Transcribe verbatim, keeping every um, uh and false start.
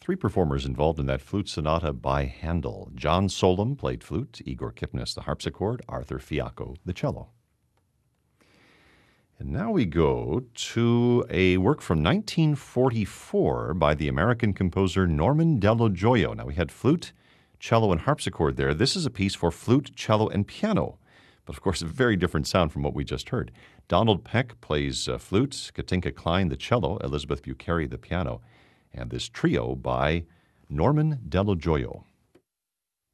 Three performers involved in that flute sonata by Handel. John Solom played flute, Igor Kipnis the harpsichord, Arthur Fiacco the cello. And now we go to a work from nineteen forty-four by the American composer Norman Dello Gioia. Now we had flute, cello, and harpsichord there. This is a piece for flute, cello, and piano. But of course, a very different sound from what we just heard. Donald Peck plays uh, flute, Katinka Klein the cello, Elizabeth Bucheri the piano, and this trio by Norman Dello Gioia.